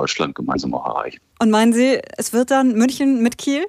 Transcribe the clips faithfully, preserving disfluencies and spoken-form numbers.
Deutschland gemeinsam auch erreichen. Und meinen Sie, es wird dann München mit Kiel?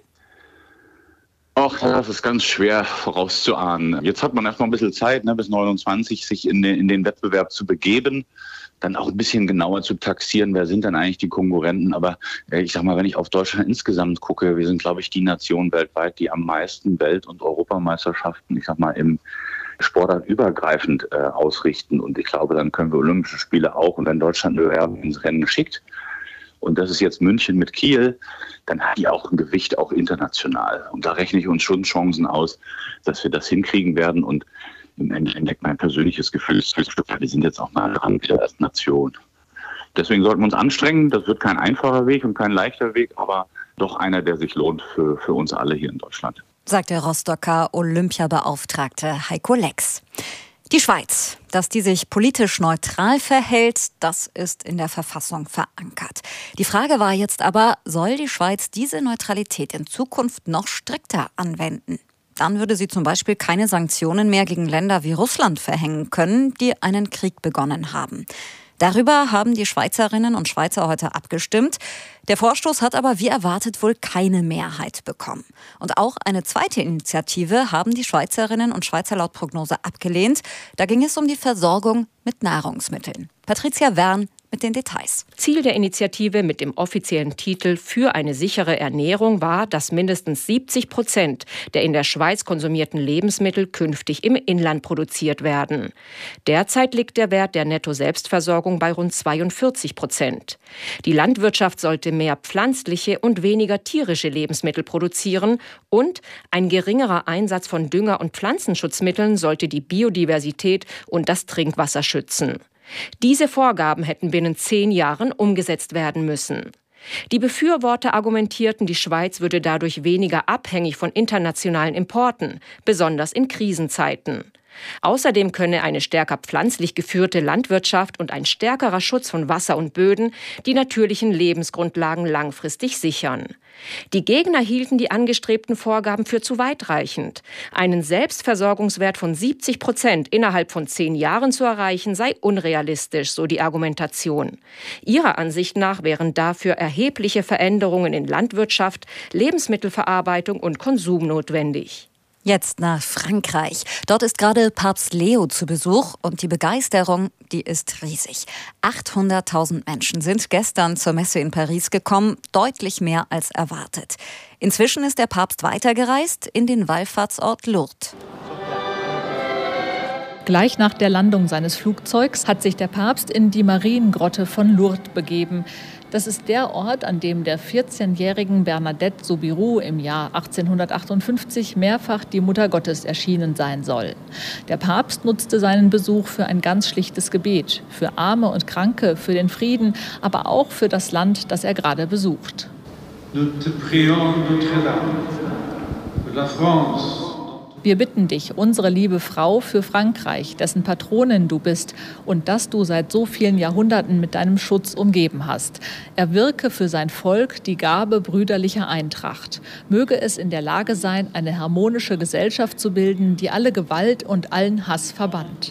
Ach, das ist ganz schwer vorauszuahnen. Jetzt hat man erstmal ein bisschen Zeit, ne, bis neunundzwanzig, sich in den, in den Wettbewerb zu begeben, dann auch ein bisschen genauer zu taxieren, wer sind dann eigentlich die Konkurrenten. Aber äh, ich sag mal, wenn ich auf Deutschland insgesamt gucke, wir sind, glaube ich, die Nation weltweit, die am meisten Welt- und Europameisterschaften, ich sag mal, im Sportart übergreifend äh, ausrichten. Und ich glaube, dann können wir Olympische Spiele auch, und wenn Deutschland Bewerbung ins Rennen schickt, und das ist jetzt München mit Kiel, dann hat die auch ein Gewicht, auch international. Und da rechne ich uns schon Chancen aus, dass wir das hinkriegen werden. Und im Endeffekt mein persönliches Gefühl ist, wir sind jetzt auch mal dran wieder als Nation. Deswegen sollten wir uns anstrengen. Das wird kein einfacher Weg und kein leichter Weg, aber doch einer, der sich lohnt für, für uns alle hier in Deutschland. Sagt der Rostocker Olympiabeauftragte Heiko Lex. Die Schweiz, dass die sich politisch neutral verhält, das ist in der Verfassung verankert. Die Frage war jetzt aber, soll die Schweiz diese Neutralität in Zukunft noch strikter anwenden? Dann würde sie zum Beispiel keine Sanktionen mehr gegen Länder wie Russland verhängen können, die einen Krieg begonnen haben. Darüber haben die Schweizerinnen und Schweizer heute abgestimmt. Der Vorstoß hat aber wie erwartet wohl keine Mehrheit bekommen. Und auch eine zweite Initiative haben die Schweizerinnen und Schweizer laut Prognose abgelehnt. Da ging es um die Versorgung mit Nahrungsmitteln. Patricia Wern mit den Details. Ziel der Initiative mit dem offiziellen Titel Für eine sichere Ernährung war, dass mindestens siebzig Prozent der in der Schweiz konsumierten Lebensmittel künftig im Inland produziert werden. Derzeit liegt der Wert der Netto-Selbstversorgung bei rund zweiundvierzig Prozent. Die Landwirtschaft sollte mehr pflanzliche und weniger tierische Lebensmittel produzieren und ein geringerer Einsatz von Dünger- und Pflanzenschutzmitteln sollte die Biodiversität und das Trinkwasser schützen. Diese Vorgaben hätten binnen zehn Jahren umgesetzt werden müssen. Die Befürworter argumentierten, die Schweiz würde dadurch weniger abhängig von internationalen Importen, besonders in Krisenzeiten. Außerdem könne eine stärker pflanzlich geführte Landwirtschaft und ein stärkerer Schutz von Wasser und Böden die natürlichen Lebensgrundlagen langfristig sichern. Die Gegner hielten die angestrebten Vorgaben für zu weitreichend. Einen Selbstversorgungswert von siebzig Prozent innerhalb von zehn Jahren zu erreichen, sei unrealistisch, so die Argumentation. Ihrer Ansicht nach wären dafür erhebliche Veränderungen in Landwirtschaft, Lebensmittelverarbeitung und Konsum notwendig. Jetzt nach Frankreich. Dort ist gerade Papst Leo zu Besuch und die Begeisterung, die ist riesig. achthunderttausend Menschen sind gestern zur Messe in Paris gekommen, deutlich mehr als erwartet. Inzwischen ist der Papst weitergereist in den Wallfahrtsort Lourdes. Gleich nach der Landung seines Flugzeugs hat sich der Papst in die Mariengrotte von Lourdes begeben. Das ist der Ort, an dem der vierzehnjährigen Bernadette Soubirous im Jahr achtzehnhundertachtundfünfzig mehrfach die Mutter Gottes erschienen sein soll. Der Papst nutzte seinen Besuch für ein ganz schlichtes Gebet, für Arme und Kranke, für den Frieden, aber auch für das Land, das er gerade besucht. Wir bitten dich, unsere liebe Frau, für Frankreich, dessen Patronin du bist und das du seit so vielen Jahrhunderten mit deinem Schutz umgeben hast. Erwirke für sein Volk die Gabe brüderlicher Eintracht. Möge es in der Lage sein, eine harmonische Gesellschaft zu bilden, die alle Gewalt und allen Hass verbannt.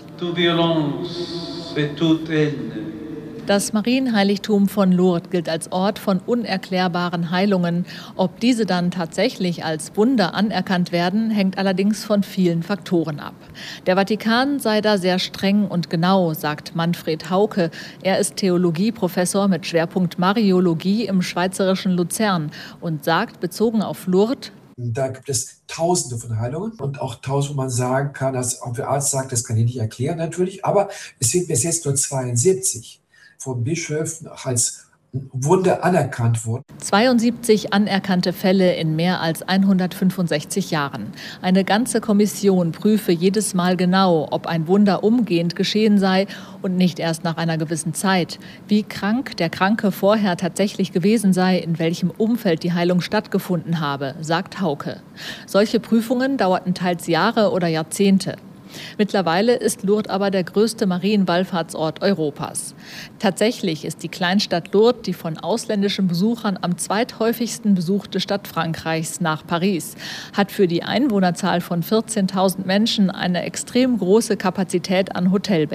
Das Marienheiligtum von Lourdes gilt als Ort von unerklärbaren Heilungen. Ob diese dann tatsächlich als Wunder anerkannt werden, hängt allerdings von vielen Faktoren ab. Der Vatikan sei da sehr streng und genau, sagt Manfred Hauke. Er ist Theologieprofessor mit Schwerpunkt Mariologie im schweizerischen Luzern und sagt, bezogen auf Lourdes: Da gibt es Tausende von Heilungen und auch tausend, wo man sagen kann, dass auch der Arzt sagt, das kann ich nicht erklären natürlich, aber es sind bis jetzt nur zweiundsiebzig von Bischöfen als Wunder anerkannt worden. zweiundsiebzig anerkannte Fälle in mehr als hundertfünfundsechzig Jahren. Eine ganze Kommission prüfe jedes Mal genau, ob ein Wunder umgehend geschehen sei und nicht erst nach einer gewissen Zeit. Wie krank der Kranke vorher tatsächlich gewesen sei, in welchem Umfeld die Heilung stattgefunden habe, sagt Hauke. Solche Prüfungen dauerten teils Jahre oder Jahrzehnte. Mittlerweile ist Lourdes aber der größte Marienwallfahrtsort Europas. Tatsächlich ist die Kleinstadt Lourdes die von ausländischen Besuchern am zweithäufigsten besuchte Stadt Frankreichs nach Paris, hat für die Einwohnerzahl von vierzehntausend Menschen eine extrem große Kapazität an Hotelbetten.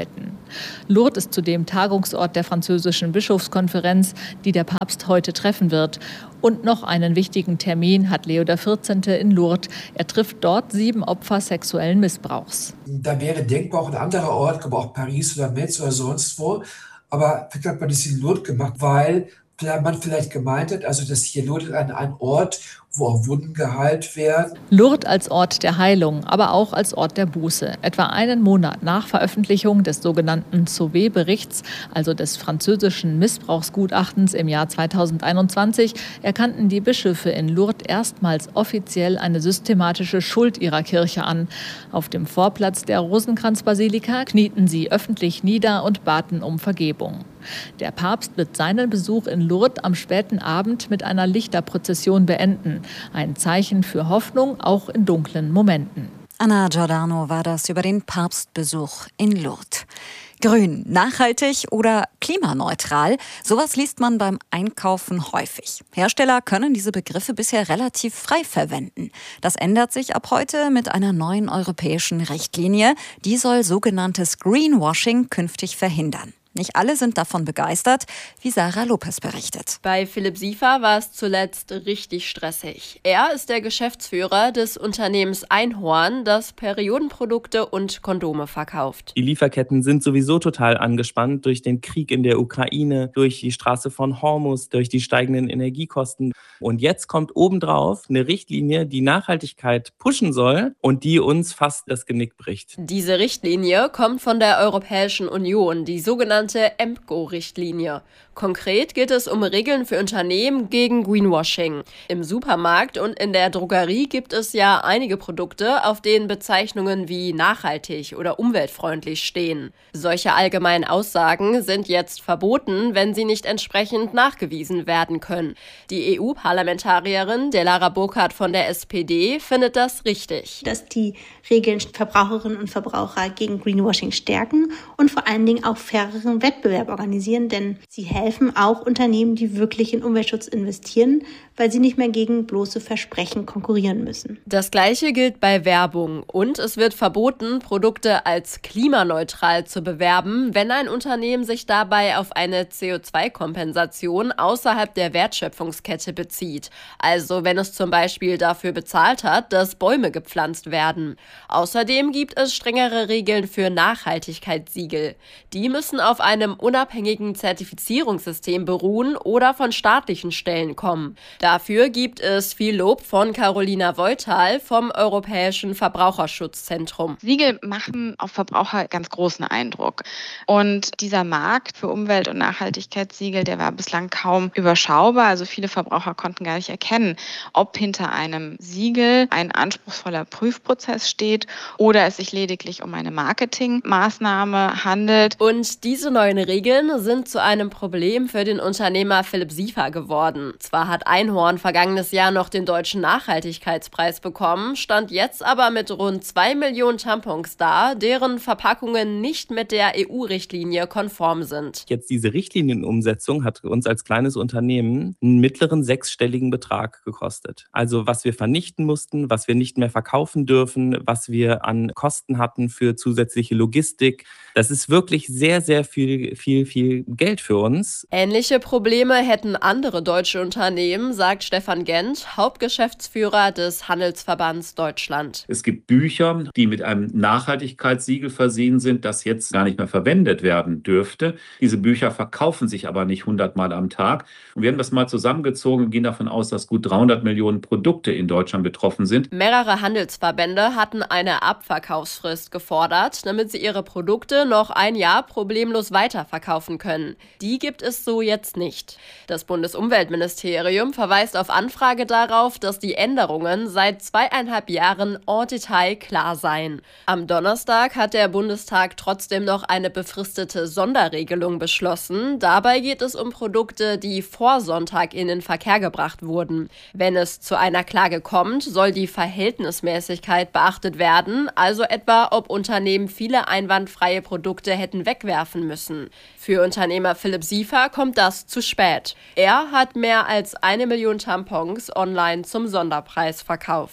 Lourdes ist zudem Tagungsort der französischen Bischofskonferenz, die der Papst heute treffen wird. Und noch einen wichtigen Termin hat Leo der vierzehnte in Lourdes. Er trifft dort sieben Opfer sexuellen Missbrauchs. Da wäre denkbar auch ein anderer Ort, aber auch Paris oder Metz oder sonst wo. Aber vielleicht hat man das in Lourdes gemacht, weil man vielleicht gemeint hat, also dass hier Lourdes ein, ein Ort, wo auch Wunden geheilt werden. Lourdes als Ort der Heilung, aber auch als Ort der Buße. Etwa einen Monat nach Veröffentlichung des sogenannten Sauvé-Berichts, also des französischen Missbrauchsgutachtens im Jahr zweitausendeinundzwanzig, erkannten die Bischöfe in Lourdes erstmals offiziell eine systematische Schuld ihrer Kirche an. Auf dem Vorplatz der Rosenkranzbasilika knieten sie öffentlich nieder und baten um Vergebung. Der Papst wird seinen Besuch in Lourdes am späten Abend mit einer Lichterprozession beenden. Ein Zeichen für Hoffnung, auch in dunklen Momenten. Anna Giordano war das über den Papstbesuch in Lourdes. Grün, nachhaltig oder klimaneutral, sowas liest man beim Einkaufen häufig. Hersteller können diese Begriffe bisher relativ frei verwenden. Das ändert sich ab heute mit einer neuen europäischen Richtlinie. Die soll sogenanntes Greenwashing künftig verhindern. Nicht alle sind davon begeistert, wie Sarah Lopez berichtet. Bei Philipp Siefer war es zuletzt richtig stressig. Er ist der Geschäftsführer des Unternehmens Einhorn, das Periodenprodukte und Kondome verkauft. Die Lieferketten sind sowieso total angespannt durch den Krieg in der Ukraine, durch die Straße von Hormuz, durch die steigenden Energiekosten. Und jetzt kommt obendrauf eine Richtlinie, die Nachhaltigkeit pushen soll und die uns fast das Genick bricht. Diese Richtlinie kommt von der Europäischen Union, die sogenannte E M C O-Richtlinie. Konkret geht es um Regeln für Unternehmen gegen Greenwashing. Im Supermarkt und in der Drogerie gibt es ja einige Produkte, auf denen Bezeichnungen wie nachhaltig oder umweltfreundlich stehen. Solche allgemeinen Aussagen sind jetzt verboten, wenn sie nicht entsprechend nachgewiesen werden können. Die E U-Parlamentarierin Delara Burkhardt von der S P D findet das richtig. Dass die Regeln Verbraucherinnen und Verbraucher gegen Greenwashing stärken und vor allen Dingen auch faireren Wettbewerb organisieren, denn sie helfen auch Unternehmen, die wirklich in Umweltschutz investieren, weil sie nicht mehr gegen bloße Versprechen konkurrieren müssen. Das Gleiche gilt bei Werbung und es wird verboten, Produkte als klimaneutral zu bewerben, wenn ein Unternehmen sich dabei auf eine C O zwei Kompensation außerhalb der Wertschöpfungskette bezieht. Also wenn es zum Beispiel dafür bezahlt hat, dass Bäume gepflanzt werden. Außerdem gibt es strengere Regeln für Nachhaltigkeitssiegel. Die müssen auf einem unabhängigen Zertifizierungssystem beruhen oder von staatlichen Stellen kommen. Dafür gibt es viel Lob von Carolina Voital vom Europäischen Verbraucherschutzzentrum. Siegel machen auf Verbraucher ganz großen Eindruck. Und dieser Markt für Umwelt- und Nachhaltigkeitssiegel, der war bislang kaum überschaubar. Also viele Verbraucher konnten gar nicht erkennen, ob hinter einem Siegel ein anspruchsvoller Prüfprozess steht oder es sich lediglich um eine Marketingmaßnahme handelt. Und diese neuen Regeln sind zu einem Problem für den Unternehmer Philipp Siefer geworden. Zwar hat Einhorn vergangenes Jahr noch den Deutschen Nachhaltigkeitspreis bekommen, stand jetzt aber mit rund zwei Millionen Tampons da, deren Verpackungen nicht mit der E U-Richtlinie konform sind. Jetzt diese Richtlinienumsetzung hat uns als kleines Unternehmen einen mittleren sechsstelligen Betrag gekostet. Also was wir vernichten mussten, was wir nicht mehr verkaufen dürfen, was wir an Kosten hatten für zusätzliche Logistik. Das ist wirklich sehr, sehr viel, viel, viel Geld für uns. Ähnliche Probleme hätten andere deutsche Unternehmen, sagt Stefan Gent, Hauptgeschäftsführer des Handelsverbands Deutschland. Es gibt Bücher, die mit einem Nachhaltigkeitssiegel versehen sind, das jetzt gar nicht mehr verwendet werden dürfte. Diese Bücher verkaufen sich aber nicht hundertmal am Tag. Und wir haben das mal zusammengezogen und gehen davon aus, dass gut dreihundert Millionen Produkte in Deutschland betroffen sind. Mehrere Handelsverbände hatten eine Abverkaufsfrist gefordert, damit sie ihre Produkte noch ein Jahr problemlos weiterverkaufen können. Die gibt es so jetzt nicht. Das Bundesumweltministerium verweist auf Anfrage darauf, dass die Änderungen seit zweieinhalb Jahren en Detail klar seien. Am Donnerstag hat der Bundestag trotzdem noch eine befristete Sonderregelung beschlossen. Dabei geht es um Produkte, die vor Sonntag in den Verkehr gebracht wurden. Wenn es zu einer Klage kommt, soll die Verhältnismäßigkeit beachtet werden, also etwa, ob Unternehmen viele einwandfreie Produkte hätten wegwerfen müssen. Für Unternehmer Philipp Siefer kommt das zu spät. Er hat mehr als eine Million Tampons online zum Sonderpreis verkauft.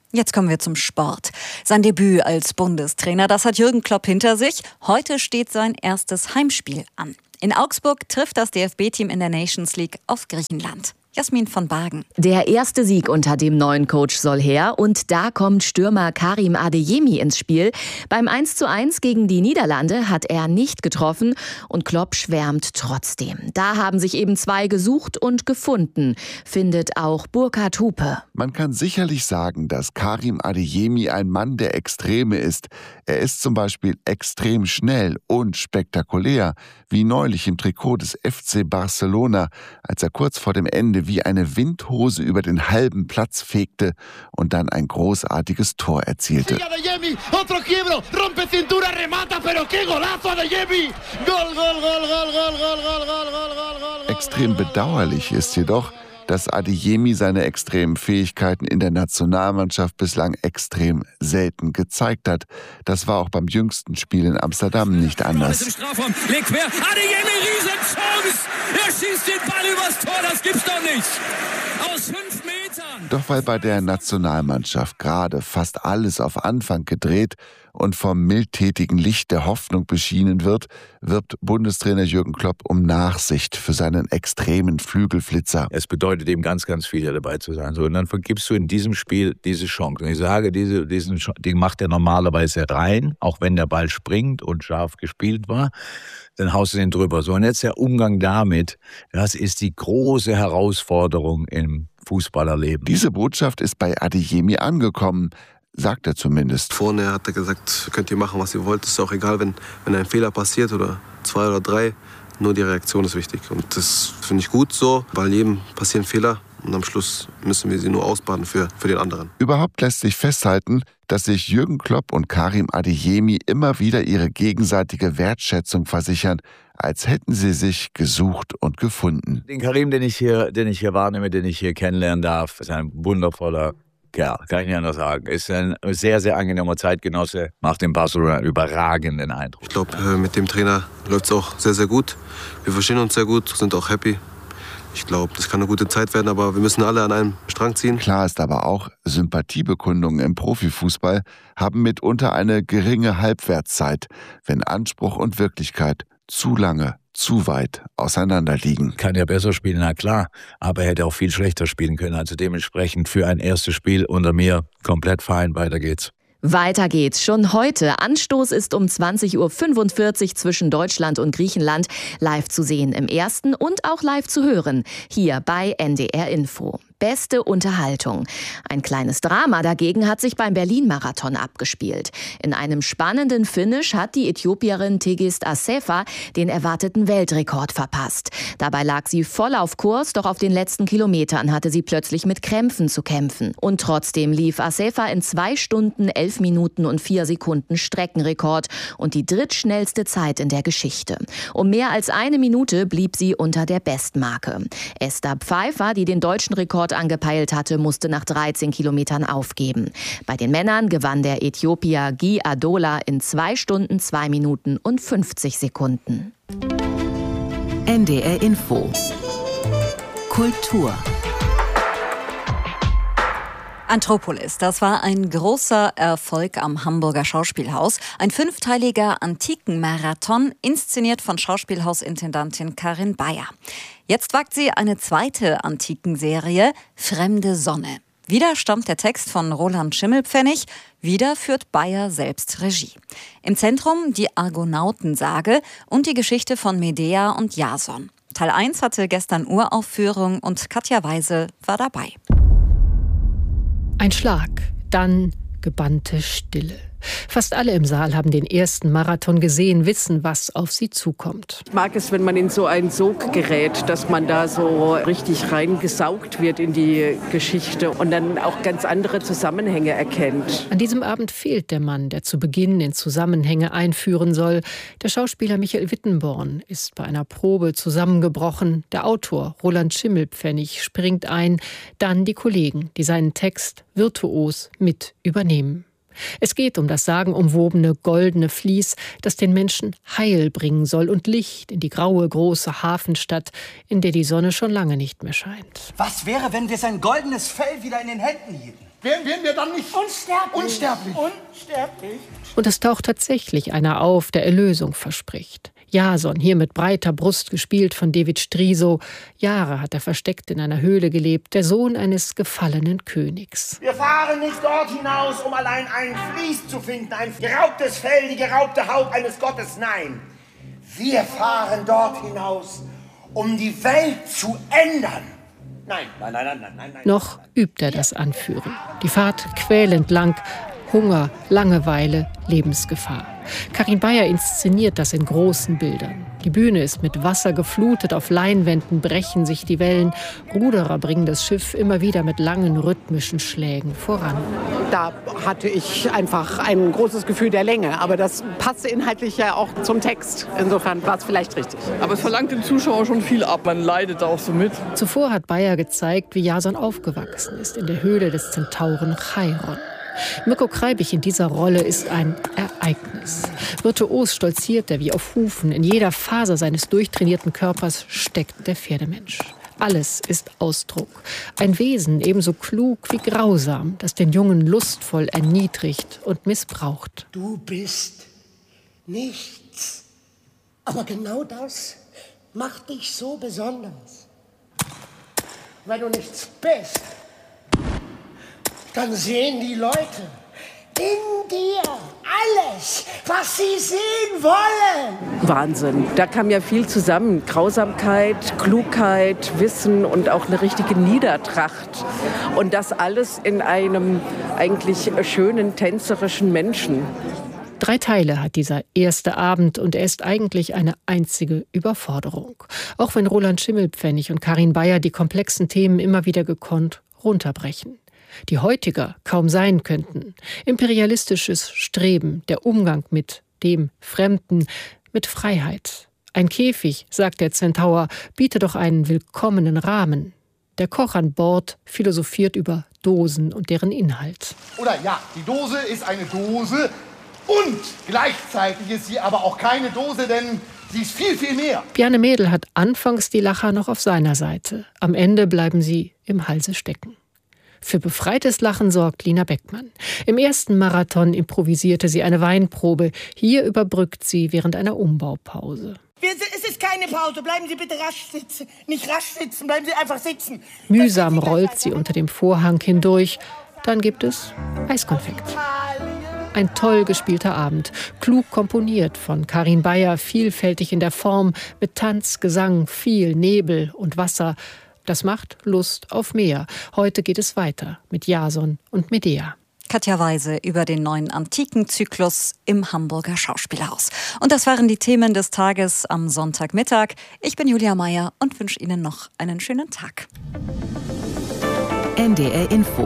Jetzt kommen wir zum Sport. Sein Debüt als Bundestrainer, das hat Jürgen Klopp hinter sich. Heute steht sein erstes Heimspiel an. In Augsburg trifft das D F B-Team in der Nations League auf Griechenland. Jasmin von Bargen. Der erste Sieg unter dem neuen Coach soll her und da kommt Stürmer Karim Adeyemi ins Spiel. Beim eins zu eins gegen die Niederlande hat er nicht getroffen und Klopp schwärmt trotzdem. Da haben sich eben zwei gesucht und gefunden, findet auch Burkhard Hupe. Man kann sicherlich sagen, dass Karim Adeyemi ein Mann der Extreme ist. Er ist zum Beispiel extrem schnell und spektakulär, wie neulich im Trikot des F C Barcelona, als er kurz vor dem Ende wie eine Windhose über den halben Platz fegte und dann ein großartiges Tor erzielte. Extrem bedauerlich ist jedoch, dass Adeyemi seine extremen Fähigkeiten in der Nationalmannschaft bislang extrem selten gezeigt hat. Das war auch beim jüngsten Spiel in Amsterdam nicht anders. Adeyemi, Riesenchance! Er schießt den Ball übers Tor, das gibt's doch nicht! Aus fünf Metern! Doch weil bei der Nationalmannschaft gerade fast alles auf Anfang gedreht und vom mildtätigen Licht der Hoffnung beschienen wird, wirbt Bundestrainer Jürgen Klopp um Nachsicht für seinen extremen Flügelflitzer. Es bedeutet eben ganz, ganz viel, hier dabei zu sein. So, und dann vergibst du in diesem Spiel diese Chance. Und ich sage, diese, diesen, die macht er normalerweise rein, auch wenn der Ball springt und scharf gespielt war. Dann haust du den drüber. So, und jetzt der Umgang damit, das ist die große Herausforderung im Fußballerleben. Diese Botschaft ist bei Adeyemi angekommen, sagt er zumindest. Vorne hat er gesagt, könnt ihr machen, was ihr wollt. Ist auch egal, wenn, wenn ein Fehler passiert oder zwei oder drei. Nur die Reaktion ist wichtig. Und das finde ich gut so, weil jedem passieren Fehler. Und am Schluss müssen wir sie nur ausbaden für, für den anderen. Überhaupt lässt sich festhalten, dass sich Jürgen Klopp und Karim Adeyemi immer wieder ihre gegenseitige Wertschätzung versichern, als hätten sie sich gesucht und gefunden. Den Karim, den ich hier, den ich hier wahrnehme, den ich hier kennenlernen darf, ist ein wundervoller Kerl, kann ich nicht anders sagen. Ist ein sehr, sehr angenehmer Zeitgenosse, macht in Barcelona einen überragenden Eindruck. Ich glaube, mit dem Trainer läuft es auch sehr, sehr gut. Wir verstehen uns sehr gut, sind auch happy. Ich glaube, das kann eine gute Zeit werden, aber wir müssen alle an einem Strang ziehen. Klar ist aber auch, Sympathiebekundungen im Profifußball haben mitunter eine geringe Halbwertszeit, wenn Anspruch und Wirklichkeit zu lange, zu weit auseinander liegen. Kann ja besser spielen, na klar, aber er hätte auch viel schlechter spielen können. Also dementsprechend für ein erstes Spiel unter mir komplett fein, weiter geht's. Weiter geht's schon heute. Anstoß ist um zwanzig Uhr fünfundvierzig zwischen Deutschland und Griechenland, live zu sehen im Ersten und auch live zu hören, hier bei N D R Info. Beste Unterhaltung. Ein kleines Drama dagegen hat sich beim Berlin-Marathon abgespielt. In einem spannenden Finish hat die Äthiopierin Tigist Assefa den erwarteten Weltrekord verpasst. Dabei lag sie voll auf Kurs, doch auf den letzten Kilometern hatte sie plötzlich mit Krämpfen zu kämpfen. Und trotzdem lief Assefa in zwei Stunden, elf Minuten und vier Sekunden Streckenrekord und die drittschnellste Zeit in der Geschichte. Um mehr als eine Minute blieb sie unter der Bestmarke. Esther Pfeiffer, die den deutschen Rekord angepeilt hatte, musste nach dreizehn Kilometern aufgeben. Bei den Männern gewann der Äthiopier Guy Adola in zwei Stunden, zwei Minuten und fünfzig Sekunden. N D R Info. Kultur. Anthropolis, das war ein großer Erfolg am Hamburger Schauspielhaus. Ein fünfteiliger Antikenmarathon, inszeniert von Schauspielhausintendantin Karin Bayer. Jetzt wagt sie eine zweite Antikenserie, Fremde Sonne. Wieder stammt der Text von Roland Schimmelpfennig, wieder führt Bayer selbst Regie. Im Zentrum die Argonautensage und die Geschichte von Medea und Jason. Teil eins hatte gestern Uraufführung und Katja Weise war dabei. Ein Schlag, dann gebannte Stille. Fast alle im Saal haben den ersten Marathon gesehen, wissen, was auf sie zukommt. Ich mag es, wenn man in so einen Sog gerät, dass man da so richtig reingesaugt wird in die Geschichte und dann auch ganz andere Zusammenhänge erkennt. An diesem Abend fehlt der Mann, der zu Beginn in Zusammenhänge einführen soll. Der Schauspieler Michael Wittenborn ist bei einer Probe zusammengebrochen. Der Autor Roland Schimmelpfennig springt ein, dann die Kollegen, die seinen Text virtuos mit übernehmen. Es geht um das sagenumwobene goldene Vlies, das den Menschen Heil bringen soll und Licht in die graue, große Hafenstadt, in der die Sonne schon lange nicht mehr scheint. Was wäre, wenn wir sein goldenes Fell wieder in den Händen hielten? Wären, wären wir dann nicht unsterblich? Unsterblich. Unsterblich. Und es taucht tatsächlich einer auf, der Erlösung verspricht. Jason, hier mit breiter Brust gespielt von David Striso. Jahre hat er versteckt in einer Höhle gelebt, der Sohn eines gefallenen Königs. Wir fahren nicht dort hinaus, um allein einen Vlies zu finden, ein geraubtes Fell, die geraubte Haut eines Gottes. Nein, wir fahren dort hinaus, um die Welt zu ändern. Nein, nein, nein, nein, nein, nein. Noch übt er das Anführen. Die Fahrt quälend lang. Hunger, Langeweile, Lebensgefahr. Karin Bayer inszeniert das in großen Bildern. Die Bühne ist mit Wasser geflutet, auf Leinwänden brechen sich die Wellen. Ruderer bringen das Schiff immer wieder mit langen rhythmischen Schlägen voran. Da hatte ich einfach ein großes Gefühl der Länge, aber das passte inhaltlich ja auch zum Text. Insofern war es vielleicht richtig. Aber es verlangt dem Zuschauer schon viel ab, man leidet auch so mit. Zuvor hat Bayer gezeigt, wie Jason aufgewachsen ist, in der Höhle des Zentauren Cheiron. Mirko Kreibich in dieser Rolle ist ein Ereignis. Virtuos stolziert er wie auf Hufen. In jeder Faser seines durchtrainierten Körpers steckt der Pferdemensch. Alles ist Ausdruck. Ein Wesen ebenso klug wie grausam, das den Jungen lustvoll erniedrigt und missbraucht. Du bist nichts. Aber genau das macht dich so besonders. Wenn du nichts bist, dann sehen die Leute in dir alles, was sie sehen wollen. Wahnsinn. Da kam ja viel zusammen. Grausamkeit, Klugheit, Wissen und auch eine richtige Niedertracht. Und das alles in einem eigentlich schönen, tänzerischen Menschen. Drei Teile hat dieser erste Abend und er ist eigentlich eine einzige Überforderung. Auch wenn Roland Schimmelpfennig und Karin Bayer die komplexen Themen immer wieder gekonnt runterbrechen. Die heutiger kaum sein könnten. Imperialistisches Streben, der Umgang mit dem Fremden, mit Freiheit. Ein Käfig, sagt der Zentaur, biete doch einen willkommenen Rahmen. Der Koch an Bord philosophiert über Dosen und deren Inhalt. Oder ja, die Dose ist eine Dose und gleichzeitig ist sie aber auch keine Dose, denn sie ist viel, viel mehr. Bjarne Mädel hat anfangs die Lacher noch auf seiner Seite. Am Ende bleiben sie im Halse stecken. Für befreites Lachen sorgt Lina Beckmann. Im ersten Marathon improvisierte sie eine Weinprobe. Hier überbrückt sie während einer Umbaupause. Es ist keine Pause. Bleiben Sie bitte rasch sitzen. Nicht rasch sitzen, bleiben Sie einfach sitzen. Mühsam rollt sie unter dem Vorhang hindurch. Dann gibt es Eiskonfekt. Ein toll gespielter Abend, klug komponiert von Karin Bayer, vielfältig in der Form, mit Tanz, Gesang, viel Nebel und Wasser. Das macht Lust auf mehr. Heute geht es weiter mit Jason und Medea. Katja Weise über den neuen Antikenzyklus im Hamburger Schauspielhaus. Und das waren die Themen des Tages am Sonntagmittag. Ich bin Julia Meyer und wünsche Ihnen noch einen schönen Tag. N D R Info.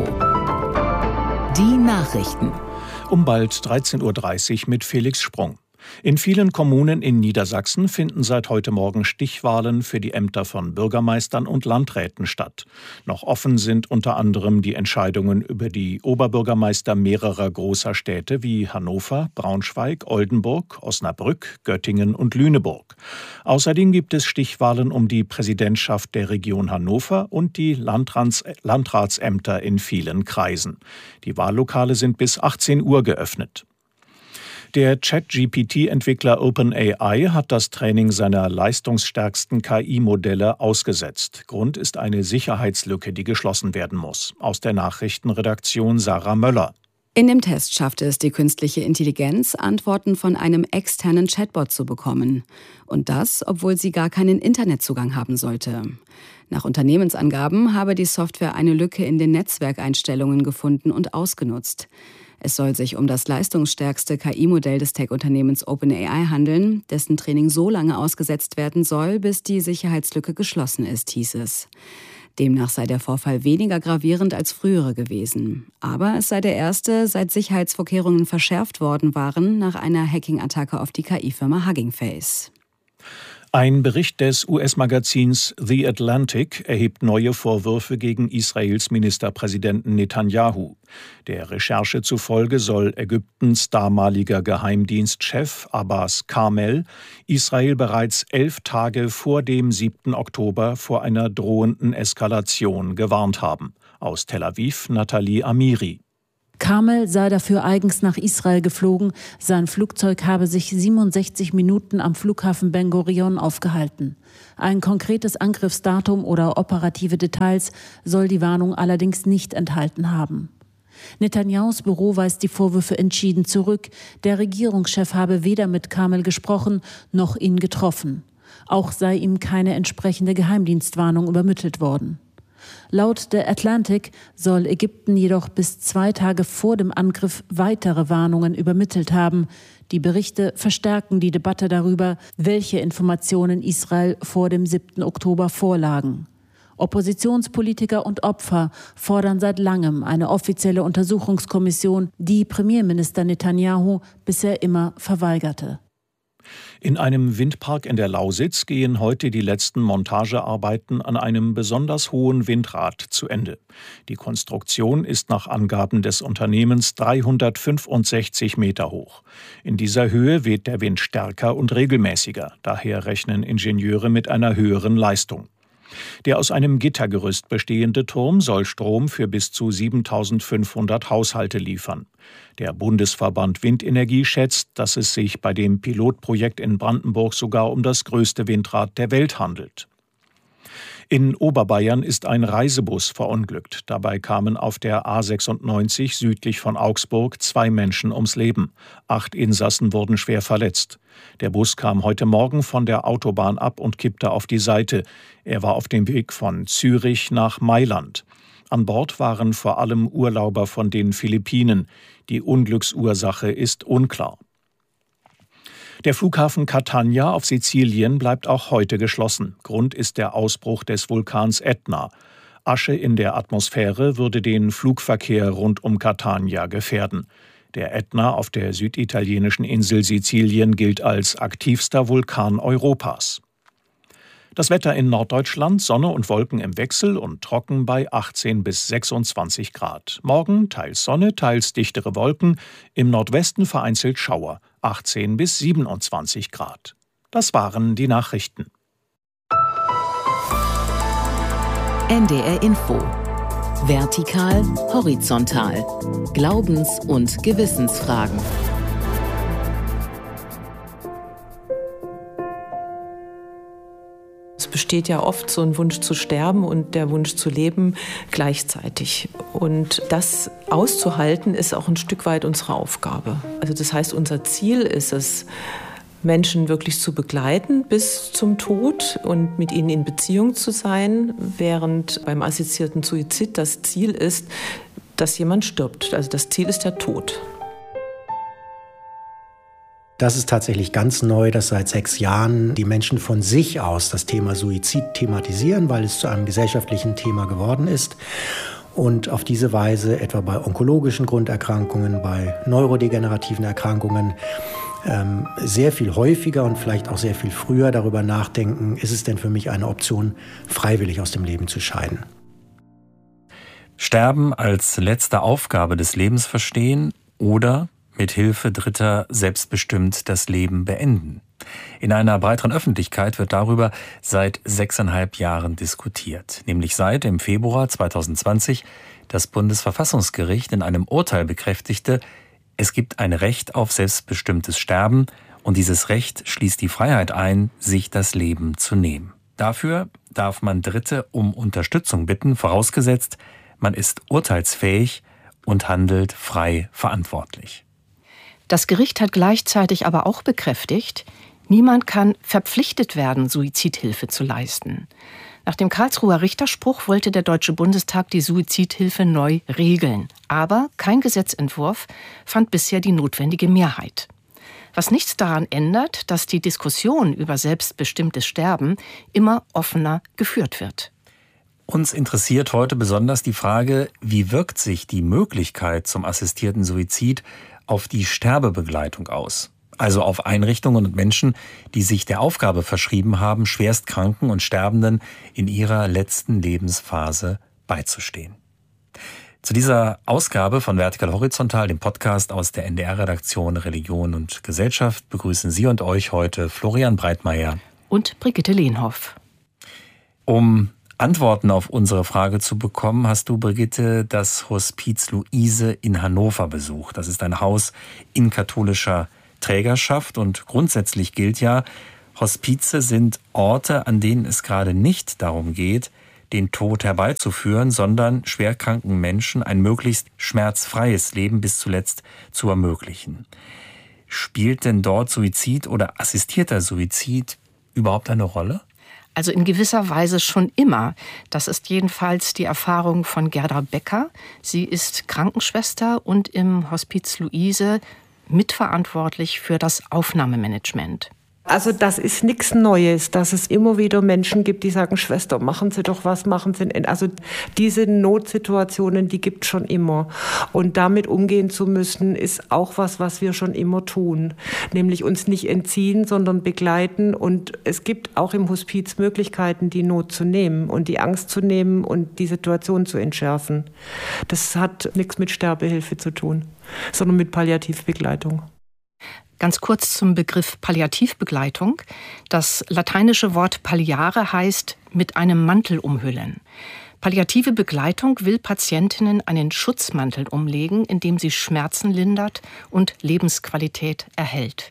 Die Nachrichten. Um bald dreizehn Uhr dreißig mit Felix Sprung. In vielen Kommunen in Niedersachsen finden seit heute Morgen Stichwahlen für die Ämter von Bürgermeistern und Landräten statt. Noch offen sind unter anderem die Entscheidungen über die Oberbürgermeister mehrerer großer Städte wie Hannover, Braunschweig, Oldenburg, Osnabrück, Göttingen und Lüneburg. Außerdem gibt es Stichwahlen um die Präsidentschaft der Region Hannover und die Landrats- Landratsämter in vielen Kreisen. Die Wahllokale sind bis achtzehn Uhr geöffnet. Der Chat-G P T-Entwickler OpenAI hat das Training seiner leistungsstärksten K I-Modelle ausgesetzt. Grund ist eine Sicherheitslücke, die geschlossen werden muss. Aus der Nachrichtenredaktion Sarah Möller. In dem Test schaffte es die künstliche Intelligenz, Antworten von einem externen Chatbot zu bekommen. Und das, obwohl sie gar keinen Internetzugang haben sollte. Nach Unternehmensangaben habe die Software eine Lücke in den Netzwerkeinstellungen gefunden und ausgenutzt. Es soll sich um das leistungsstärkste K I-Modell des Tech-Unternehmens OpenAI handeln, dessen Training so lange ausgesetzt werden soll, bis die Sicherheitslücke geschlossen ist, hieß es. Demnach sei der Vorfall weniger gravierend als frühere gewesen. Aber es sei der erste, seit Sicherheitsvorkehrungen verschärft worden waren, nach einer Hacking-Attacke auf die K I-Firma Hugging Face. Ein Bericht des U S-Magazins The Atlantic erhebt neue Vorwürfe gegen Israels Ministerpräsidenten Netanyahu. Der Recherche zufolge soll Ägyptens damaliger Geheimdienstchef Abbas Carmel Israel bereits elf Tage vor dem siebten Oktober vor einer drohenden Eskalation gewarnt haben. Aus Tel Aviv Nathalie Amiri. Carmel sei dafür eigens nach Israel geflogen. Sein Flugzeug habe sich siebenundsechzig Minuten am Flughafen Ben Gurion aufgehalten. Ein konkretes Angriffsdatum oder operative Details soll die Warnung allerdings nicht enthalten haben. Netanyahus Büro weist die Vorwürfe entschieden zurück. Der Regierungschef habe weder mit Carmel gesprochen noch ihn getroffen. Auch sei ihm keine entsprechende Geheimdienstwarnung übermittelt worden. Laut The Atlantic soll Ägypten jedoch bis zwei Tage vor dem Angriff weitere Warnungen übermittelt haben. Die Berichte verstärken die Debatte darüber, welche Informationen Israel vor dem siebten Oktober vorlagen. Oppositionspolitiker und Opfer fordern seit langem eine offizielle Untersuchungskommission, die Premierminister Netanyahu bisher immer verweigerte. In einem Windpark in der Lausitz gehen heute die letzten Montagearbeiten an einem besonders hohen Windrad zu Ende. Die Konstruktion ist nach Angaben des Unternehmens dreihundertfünfundsechzig Meter hoch. In dieser Höhe weht der Wind stärker und regelmäßiger. Daher rechnen Ingenieure mit einer höheren Leistung. Der aus einem Gittergerüst bestehende Turm soll Strom für bis zu siebentausendfünfhundert Haushalte liefern. Der Bundesverband Windenergie schätzt, dass es sich bei dem Pilotprojekt in Brandenburg sogar um das größte Windrad der Welt handelt. In Oberbayern ist ein Reisebus verunglückt. Dabei kamen auf der A sechsundneunzig südlich von Augsburg zwei Menschen ums Leben. Acht Insassen wurden schwer verletzt. Der Bus kam heute Morgen von der Autobahn ab und kippte auf die Seite. Er war auf dem Weg von Zürich nach Mailand. An Bord waren vor allem Urlauber von den Philippinen. Die Unglücksursache ist unklar. Der Flughafen Catania auf Sizilien bleibt auch heute geschlossen. Grund ist der Ausbruch des Vulkans Ätna. Asche in der Atmosphäre würde den Flugverkehr rund um Catania gefährden. Der Ätna auf der süditalienischen Insel Sizilien gilt als aktivster Vulkan Europas. Das Wetter in Norddeutschland, Sonne und Wolken im Wechsel und trocken bei achtzehn bis sechsundzwanzig Grad. Morgen teils Sonne, teils dichtere Wolken, im Nordwesten vereinzelt Schauer, achtzehn bis siebenundzwanzig Grad. Das waren die Nachrichten. N D R Info. Vertikal, horizontal. Glaubens- und Gewissensfragen. Es besteht ja oft so ein Wunsch zu sterben und der Wunsch zu leben gleichzeitig. Und das auszuhalten, ist auch ein Stück weit unsere Aufgabe. Also das heißt, unser Ziel ist es, Menschen wirklich zu begleiten bis zum Tod und mit ihnen in Beziehung zu sein, während beim assistierten Suizid das Ziel ist, dass jemand stirbt. Also das Ziel ist der Tod. Das ist tatsächlich ganz neu, dass seit sechs Jahren die Menschen von sich aus das Thema Suizid thematisieren, weil es zu einem gesellschaftlichen Thema geworden ist. Und auf diese Weise etwa bei onkologischen Grunderkrankungen, bei neurodegenerativen Erkrankungen ähm, sehr viel häufiger und vielleicht auch sehr viel früher darüber nachdenken, ist es denn für mich eine Option, freiwillig aus dem Leben zu scheiden. Sterben als letzte Aufgabe des Lebens verstehen oder mit Hilfe Dritter selbstbestimmt das Leben beenden. In einer breiteren Öffentlichkeit wird darüber seit sechseinhalb Jahren diskutiert, nämlich seit im Februar zweitausendzwanzig das Bundesverfassungsgericht in einem Urteil bekräftigte, es gibt ein Recht auf selbstbestimmtes Sterben und dieses Recht schließt die Freiheit ein, sich das Leben zu nehmen. Dafür darf man Dritte um Unterstützung bitten, vorausgesetzt, man ist urteilsfähig und handelt frei verantwortlich. Das Gericht hat gleichzeitig aber auch bekräftigt, niemand kann verpflichtet werden, Suizidhilfe zu leisten. Nach dem Karlsruher Richterspruch wollte der Deutsche Bundestag die Suizidhilfe neu regeln. Aber kein Gesetzentwurf fand bisher die notwendige Mehrheit. Was nichts daran ändert, dass die Diskussion über selbstbestimmtes Sterben immer offener geführt wird. Uns interessiert heute besonders die Frage, wie wirkt sich die Möglichkeit zum assistierten Suizid auf die Sterbebegleitung aus? Also auf Einrichtungen und Menschen, die sich der Aufgabe verschrieben haben, Schwerstkranken und Sterbenden in ihrer letzten Lebensphase beizustehen. Zu dieser Ausgabe von Vertikal Horizontal, dem Podcast aus der N D R-Redaktion Religion und Gesellschaft, begrüßen Sie und euch heute Florian Breitmeier und Brigitte Lehnhoff. Um Antworten auf unsere Frage zu bekommen, hast du, Brigitte, das Hospiz Luise in Hannover besucht. Das ist ein Haus in katholischer Trägerschaft und grundsätzlich gilt ja, Hospize sind Orte, an denen es gerade nicht darum geht, den Tod herbeizuführen, sondern schwerkranken Menschen ein möglichst schmerzfreies Leben bis zuletzt zu ermöglichen. Spielt denn dort Suizid oder assistierter Suizid überhaupt eine Rolle? Also in gewisser Weise schon immer. Das ist jedenfalls die Erfahrung von Gerda Becker. Sie ist Krankenschwester und im Hospiz Luise mitverantwortlich für das Aufnahmemanagement. Also das ist nichts Neues, dass es immer wieder Menschen gibt, die sagen, Schwester, machen Sie doch was, machen Sie... Also diese Notsituationen, die gibt es schon immer. Und damit umgehen zu müssen, ist auch was, was wir schon immer tun. Nämlich uns nicht entziehen, sondern begleiten. Und es gibt auch im Hospiz Möglichkeiten, die Not zu nehmen und die Angst zu nehmen und die Situation zu entschärfen. Das hat nichts mit Sterbehilfe zu tun, sondern mit Palliativbegleitung. Ganz kurz zum Begriff Palliativbegleitung. Das lateinische Wort palliare heißt mit einem Mantel umhüllen. Palliative Begleitung will Patientinnen einen Schutzmantel umlegen, indem sie Schmerzen lindert und Lebensqualität erhält.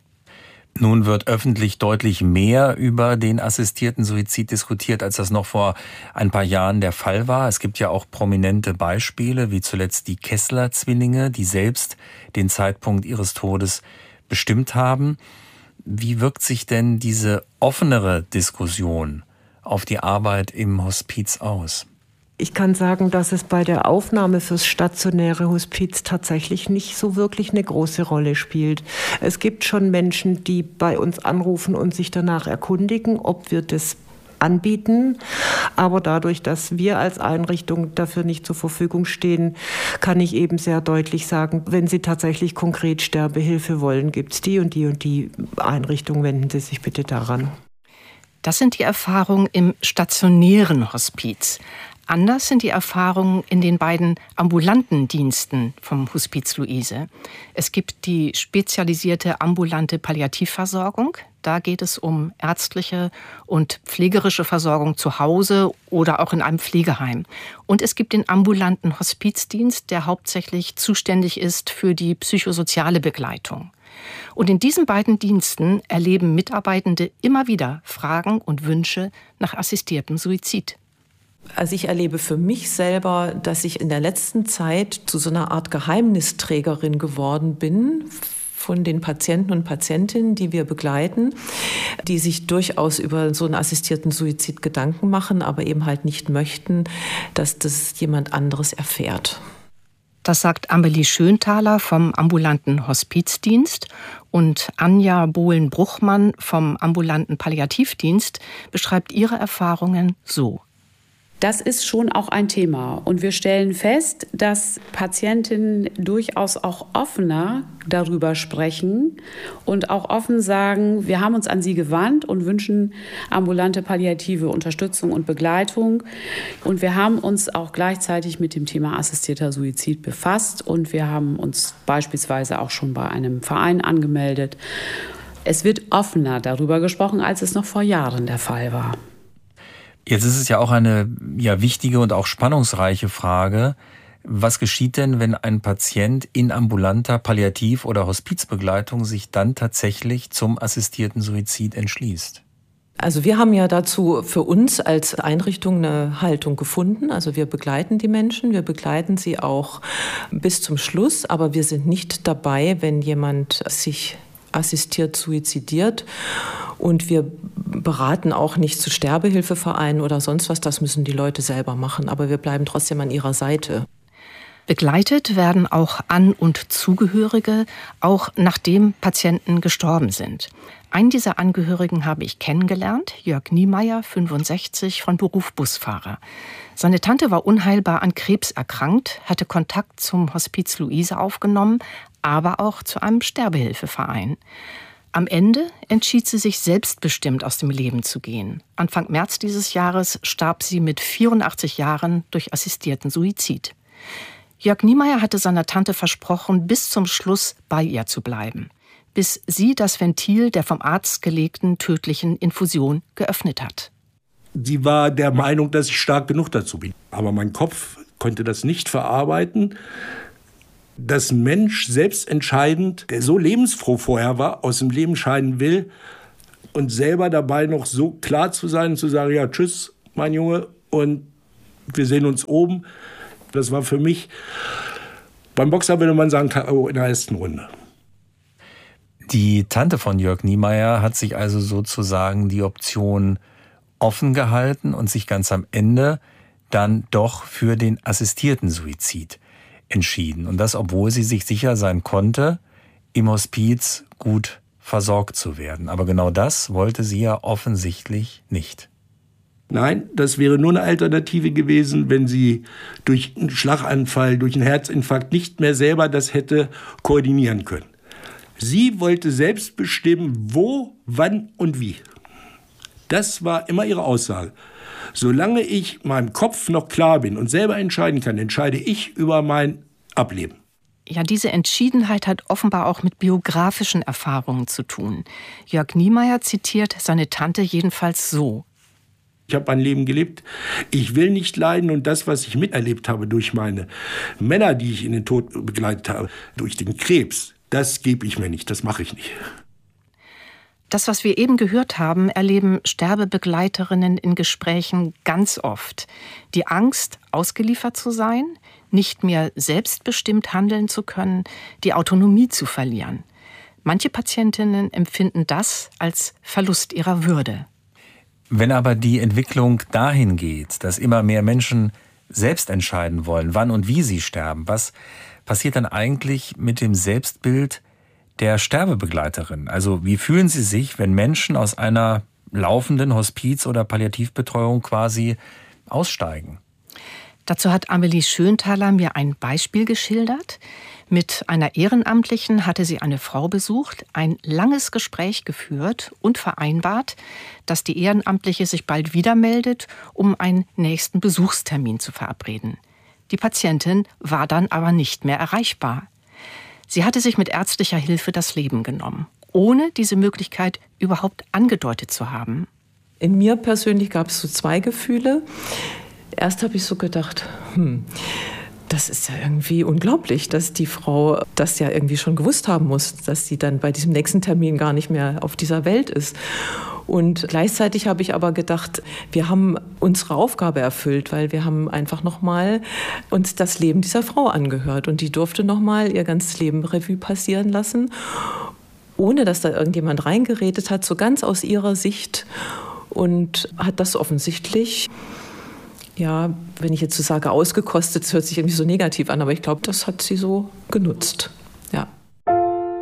Nun wird öffentlich deutlich mehr über den assistierten Suizid diskutiert, als das noch vor ein paar Jahren der Fall war. Es gibt ja auch prominente Beispiele, wie zuletzt die Kessler-Zwillinge, die selbst den Zeitpunkt ihres Todes bestimmt haben. Wie wirkt sich denn diese offenere Diskussion auf die Arbeit im Hospiz aus? Ich kann sagen, dass es bei der Aufnahme fürs stationäre Hospiz tatsächlich nicht so wirklich eine große Rolle spielt. Es gibt schon Menschen, die bei uns anrufen und sich danach erkundigen, ob wir das anbieten. Aber dadurch, dass wir als Einrichtung dafür nicht zur Verfügung stehen, kann ich eben sehr deutlich sagen, wenn Sie tatsächlich konkret Sterbehilfe wollen, gibt es die und die und die Einrichtung, wenden Sie sich bitte daran. Das sind die Erfahrungen im stationären Hospiz. Anders sind die Erfahrungen in den beiden ambulanten Diensten vom Hospiz Luise. Es gibt die spezialisierte ambulante Palliativversorgung. Da geht es um ärztliche und pflegerische Versorgung zu Hause oder auch in einem Pflegeheim. Und es gibt den ambulanten Hospizdienst, der hauptsächlich zuständig ist für die psychosoziale Begleitung. Und in diesen beiden Diensten erleben Mitarbeitende immer wieder Fragen und Wünsche nach assistiertem Suizid. Also ich erlebe für mich selber, dass ich in der letzten Zeit zu so einer Art Geheimnisträgerin geworden bin von den Patienten und Patientinnen, die wir begleiten, die sich durchaus über so einen assistierten Suizid Gedanken machen, aber eben halt nicht möchten, dass das jemand anderes erfährt. Das sagt Amelie Schönthaler vom ambulanten Hospizdienst und Anja Bohlen-Bruchmann vom ambulanten Palliativdienst beschreibt ihre Erfahrungen so. Das ist schon auch ein Thema. Und wir stellen fest, dass Patientinnen durchaus auch offener darüber sprechen und auch offen sagen, wir haben uns an sie gewandt und wünschen ambulante palliative Unterstützung und Begleitung. Und wir haben uns auch gleichzeitig mit dem Thema assistierter Suizid befasst. Und wir haben uns beispielsweise auch schon bei einem Verein angemeldet. Es wird offener darüber gesprochen, als es noch vor Jahren der Fall war. Jetzt ist es ja auch eine ja, wichtige und auch spannungsreiche Frage. Was geschieht denn, wenn ein Patient in ambulanter Palliativ- oder Hospizbegleitung sich dann tatsächlich zum assistierten Suizid entschließt? Also wir haben ja dazu für uns als Einrichtung eine Haltung gefunden. Also wir begleiten die Menschen, wir begleiten sie auch bis zum Schluss, aber wir sind nicht dabei, wenn jemand sich assistiert suizidiert. Und wir beraten auch nicht zu Sterbehilfevereinen oder sonst was. Das müssen die Leute selber machen. Aber wir bleiben trotzdem an ihrer Seite. Begleitet werden auch An- und Zugehörige, auch nachdem Patienten gestorben sind. Einen dieser Angehörigen habe ich kennengelernt, Jörg Niemeyer, fünfundsechzig, von Beruf Busfahrer. Seine Tante war unheilbar an Krebs erkrankt, hatte Kontakt zum Hospiz Luise aufgenommen, aber auch zu einem Sterbehilfeverein. Am Ende entschied sie sich selbstbestimmt aus dem Leben zu gehen. Anfang März dieses Jahres starb sie mit vierundachtzig Jahren durch assistierten Suizid. Jörg Niemeyer hatte seiner Tante versprochen, bis zum Schluss bei ihr zu bleiben, bis sie das Ventil der vom Arzt gelegten tödlichen Infusion geöffnet hat. Sie war der Meinung, dass ich stark genug dazu bin. Aber mein Kopf konnte das nicht verarbeiten, dass ein Mensch selbstentscheidend, der so lebensfroh vorher war, aus dem Leben scheiden will und selber dabei noch so klar zu sein und zu sagen, ja, tschüss, mein Junge, und wir sehen uns oben. Das war für mich, beim Boxer würde man sagen, K O in der ersten Runde. Die Tante von Jörg Niemeyer hat sich also sozusagen die Option offen gehalten und sich ganz am Ende dann doch für den assistierten Suizid entschieden. Und das, obwohl sie sich sicher sein konnte, im Hospiz gut versorgt zu werden. Aber genau das wollte sie ja offensichtlich nicht. Nein, das wäre nur eine Alternative gewesen, wenn sie durch einen Schlaganfall, durch einen Herzinfarkt nicht mehr selber das hätte koordinieren können. Sie wollte selbst bestimmen, wo, wann und wie. Das war immer ihre Aussage. Solange ich meinem Kopf noch klar bin und selber entscheiden kann, entscheide ich über mein Ableben. Ja, diese Entschiedenheit hat offenbar auch mit biografischen Erfahrungen zu tun. Jörg Niemeyer zitiert seine Tante jedenfalls so. Ich habe mein Leben gelebt. Ich will nicht leiden, und das, was ich miterlebt habe durch meine Männer, die ich in den Tod begleitet habe, durch den Krebs, das gebe ich mir nicht, das mache ich nicht. Das, was wir eben gehört haben, erleben Sterbebegleiterinnen in Gesprächen ganz oft. Die Angst, ausgeliefert zu sein, nicht mehr selbstbestimmt handeln zu können, die Autonomie zu verlieren. Manche Patientinnen empfinden das als Verlust ihrer Würde. Wenn aber die Entwicklung dahin geht, dass immer mehr Menschen selbst entscheiden wollen, wann und wie sie sterben, was passiert dann eigentlich mit dem Selbstbild der Sterbebegleiterin? Also wie fühlen Sie sich, wenn Menschen aus einer laufenden Hospiz- oder Palliativbetreuung quasi aussteigen? Dazu hat Amelie Schönthaler mir ein Beispiel geschildert. Mit einer Ehrenamtlichen hatte sie eine Frau besucht, ein langes Gespräch geführt und vereinbart, dass die Ehrenamtliche sich bald wieder meldet, um einen nächsten Besuchstermin zu verabreden. Die Patientin war dann aber nicht mehr erreichbar. Sie hatte sich mit ärztlicher Hilfe das Leben genommen, ohne diese Möglichkeit überhaupt angedeutet zu haben. In mir persönlich gab es so zwei Gefühle. Erst habe ich so gedacht, hm, das ist ja irgendwie unglaublich, dass die Frau das ja irgendwie schon gewusst haben muss, dass sie dann bei diesem nächsten Termin gar nicht mehr auf dieser Welt ist. Und gleichzeitig habe ich aber gedacht, wir haben unsere Aufgabe erfüllt, weil wir haben einfach nochmal uns das Leben dieser Frau angehört. Und die durfte nochmal ihr ganzes Leben Revue passieren lassen, ohne dass da irgendjemand reingeredet hat, so ganz aus ihrer Sicht. Und hat das offensichtlich, ja, wenn ich jetzt so sage, ausgekostet, das hört sich irgendwie so negativ an, aber ich glaube, das hat sie so genutzt.